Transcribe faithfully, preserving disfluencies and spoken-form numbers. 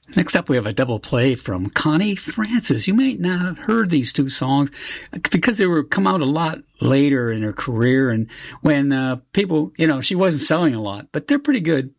Next up, we have a double play from Connie Francis. You might not have heard these two songs because they were come out a lot later in her career and when uh, people, you know, she wasn't selling a lot, but they're pretty good.